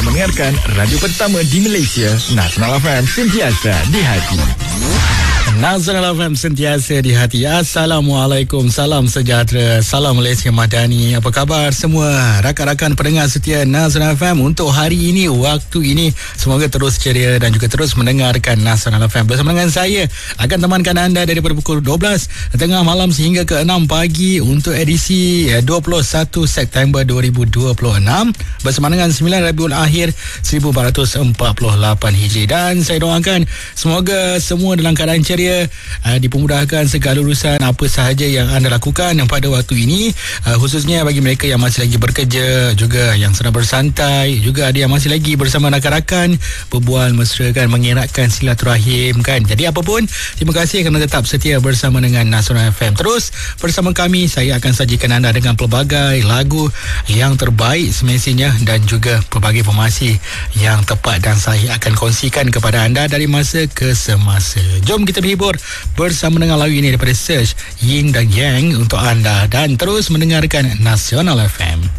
sedang mendengarkan radio pertama di Malaysia, Nasional FM, sentiasa di hati. Nasional FM sentiasa di hati. Assalamualaikum, salam sejahtera, salam Malaysia Madani. Apa khabar semua rakan-rakan pendengar setia Nasional FM untuk hari ini, waktu ini? Semoga terus ceria dan juga terus mendengarkan Nasional FM. Bersama dengan saya akan temankan anda daripada pukul 12 tengah malam sehingga ke 6 pagi untuk edisi 21 September 2026 bersama dengan 9 Rabiul Akhir 1448 Hijri. Dan saya doakan semoga semua dalam keadaan ceria, dipermudahkan segala urusan apa sahaja yang anda lakukan pada waktu ini, khususnya bagi mereka yang masih lagi bekerja, juga yang sedang bersantai, juga ada yang masih lagi bersama rakan-rakan berbual mesra kan, mengeratkan silaturahim kan. Jadi apapun, terima kasih kerana tetap setia bersama dengan Nasional FM. Terus bersama kami, saya akan sajikan anda dengan pelbagai lagu yang terbaik semestinya dan juga pelbagai informasi yang tepat dan saya akan kongsikan kepada anda dari masa ke semasa. Jom kita berhibur bersama dengan lagu ini daripada Search, Yin dan Yang untuk anda, dan terus mendengarkan Nasional FM.